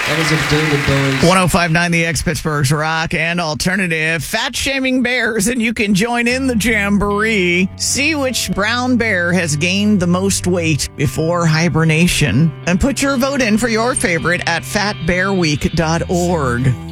That was a David Bowie. 105.9 The X, Pittsburgh's rock and alternative. Fat shaming bears, and you can join in the jamboree. See which brown bear has gained the most weight before hibernation. And put your vote in for your favorite at fatbearweek.org.